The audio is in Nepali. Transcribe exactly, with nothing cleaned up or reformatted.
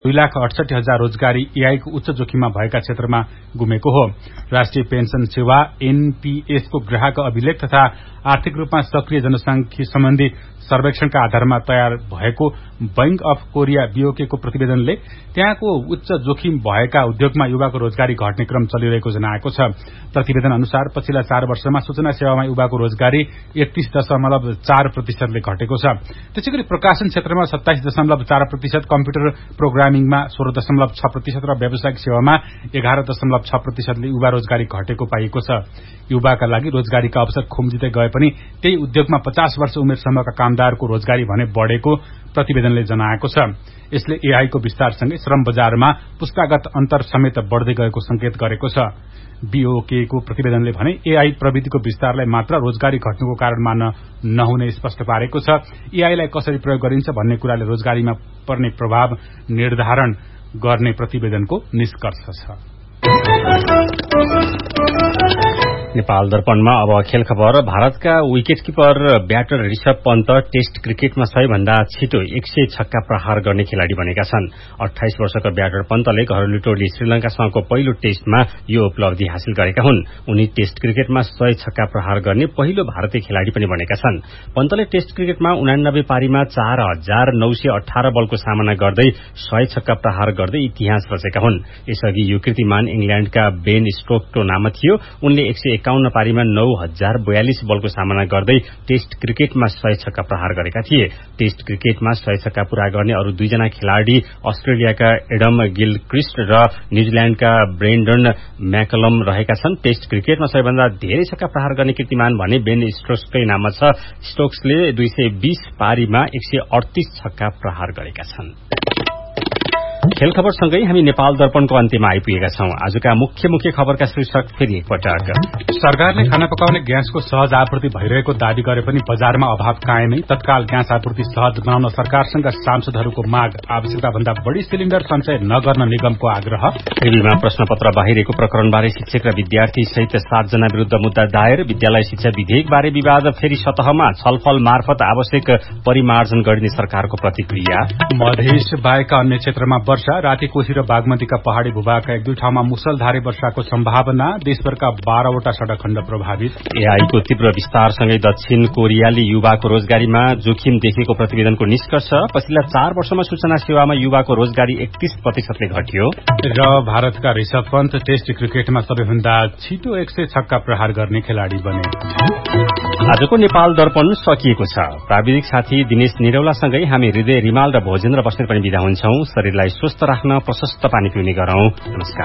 दुई लाख अडसठी हजार रोजगारी एआईको उच्च जोखिममा भएका क्षेत्रमा गुमेको हो। राष्ट्रिय पेन्सन सेवा एनपीएस को ग्राहक अभिलेख तथा आर्थिक रूपमा सक्रिय जनसंख्या सम्बन्धी सर्वेक्षणका आधारमा तयार भएको बैंक अफ कोरिया बीओके को प्रतिवेदनले त्यहाँको उच्च जोखिम भएका उद्योगमा युवाको रोजगारी घट्ने क्रम चलिरहेको जनाएको छ। प्रतिवेदन अनुसार पछिल्ला चार वर्षमा सूचना सेवामा युवाको रोजगारी एकतीस दशमलव चार प्रतिशतले घटेको छ। त्यसैगरी प्रकाशन क्षेत्रमा सत्ताइस दशमलव चार प्रतिशत, कम्प्युटर प्रोग्रामिङमा सोह्र दशमलव छ प्रतिशत र व्यावसायिक सेवामा एघार दशमलव छ प्रतिशतले युवा रोजगारी घटेको पाइएको छ। युवाका लागि रोजगारीका अवसर खुम्जिँदै गए पनि त्यही उद्योगमा पचास वर्ष उमेरसम्मका कामदारको रोजगारी भने बढ़ेको प्रतिवेदनले जनाएको छ। यसले एआईको विस्तारसँगै श्रम बजारमा पुस्तागत अन्तर समेत बढ़दै गएको संकेत गरेको छ। बीओके को प्रतिवेदनले भने एआई प्रविधिको विस्तारलाई मात्र रोजगारी घट्नुको कारण मान्न नहुने स्पष्ट पारेको छ। एआईलाई कसरी प्रयोग गरिन्छ भन्ने कुराले रोजगारीमा पर्ने प्रभाव निर्धारण गर्ने प्रतिवेदनको निष्कर्ष छ। नेपाल दर्पणमा अब खेल खबर। भारतका wicket keeper batter Rishabh Pant test क्रिकेटमा सय भन्दा छिटो एक सय छक्का प्रहार गर्ने खेलाड़ी बनेका छन्। अठाइस वर्षका ब्याटर पन्तले घरेलु टोली श्रीलंकासँगको पहिलो टेस्टमा यो उपलब्धि हासिल गरेका हुन्। उनी टेस्ट क्रिकेटमा सय छक्का प्रहार गर्ने पहिलो भारतीय खेलाड़ी पनि बनेका छन्। पन्तले टेस्ट क्रिकेटमा उनानब्बे पारीमा चार हजार नौ सय अठार बलको सामना गर्दै सय छक्का प्रहार गर्दै इतिहास रचेका हुन्। यसअघि यो कीर्तिमान इंग्ल्याण्डका बेन स्टोक्सको नाममा थियो। उनले एक सय एकाउन्न पारीमा नौ हजार बयालिस बलको सामना गर्दै टेस्ट क्रिकेटमा सय छक्का प्रहार गरेका थिए। टेस्ट क्रिकेटमा सय छक्का पूरा गर्ने अरू दुईजना खेलाड़ी अस्ट्रेलियाका एडम गिलक्रिस्ट र न्यूजील्याण्डका ब्रेन्डन मैकलम रहेका छन्। टेस्ट क्रिकेटमा सबैभन्दा धेरै छक्का प्रहार गर्ने कीर्तिमान भने बेन स्टोक्सकै नाममा छ। स्टोक्सले दुई सय बीस पारीमा एक सय अडतीस छक्का प्रहार गरेका छन्। खेल खबरसँगै हामी नेपाल दर्पणको अन्त्यमा आइपुगेका छौं। आजका मुख्य मुख्य खबरका शीर्षक फेरि एकपटक। सरकारले खाना पकाउने ग्यासको सहज आपूर्ति भइरहेको दावी गरे पनि बजारमा अभाव कायमै। तत्काल ग्यास आपूर्ति सहज बनाउन सरकारसँग सांसदहरूको माग। आवश्यकता भन्दा बढ़ी सिलिण्डर सञ्चय नगर्न निगमको आग्रह। टिभीमा प्रश्नपत्र बाहिरेको प्रकरणबारे शिक्षक र विद्यार्थी सहित सातजना विरूद्ध मुद्दा दायर। विद्यालय शिक्षा विधेयकबारे विवाद फेरि सतहमा। छलफल मार्फत आवश्यक परिमार्जन गरिने सरकारको प्रतिक्रिया। मधेस बाहेकका अन्य क्षेत्रमा वर्षा। राति कोशी र बागमतीका पहाड़ी भूभागका एक दुई ठाउँमा मुसलधारे वर्षाको सम्भावना। देशभरका बाह्रवटा सड़क खण्ड प्रभावित। एआईको तीव्र विस्तारसँगै दक्षिण कोरियाली युवाको रोजगारीमा जोखिम देखेको प्रतिवेदनको निष्कर्ष। पछिल्ला चार वर्षमा सूचना सेवामा युवाको रोजगारी एकतीस प्रतिशतले घट्यो। र भारतका ऋषभ पन्त टेस्ट क्रिकेटमा सबैभन्दा छिटो एक सय छक्का प्रहार गर्ने खेलाड़ी बने। आजको नेपाल दर्पण सकिएको छ। प्राविधिक साथी दिनेश निरौलासँगै हामी हृदय रिमाल र भोजेन्द्र बस्नेत पनि बिदा हुन्छौं। शरीरलाई स्वस्थ राख्न प्रशस्त पानी पिउने गरौं। नमस्कार।